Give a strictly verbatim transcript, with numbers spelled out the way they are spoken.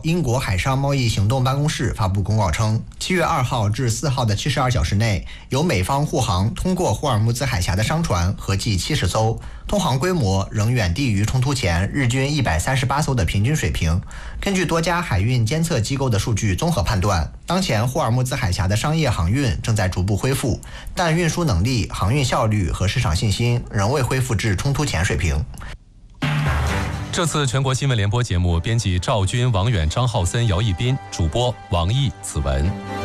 英国海上贸易行动办公室发布公告称，七月二号至四号的七十二小时内，由美方护航通过霍尔木兹海峡的商船合计七十艘，通航规模仍远低于冲突前日均一百三十八艘的平均水平。根据多家海运监测机构的数据综合判断，当前霍尔木兹海峡的商业航运正在逐步恢复，但运输能力、航运效率和市场信心仍未恢复至冲突前水平。 这次全国新闻联播节目，编辑赵军、王远、张浩森、姚一斌，主播王毅、子文。